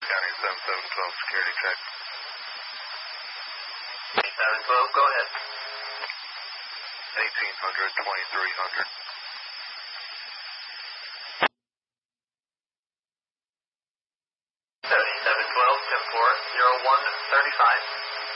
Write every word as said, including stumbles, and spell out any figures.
County seven seven one two, security check. seven twelve, go ahead. eighteen hundred, twenty-three hundred. seventy-seven twelve, ten four, zero one thirty-five.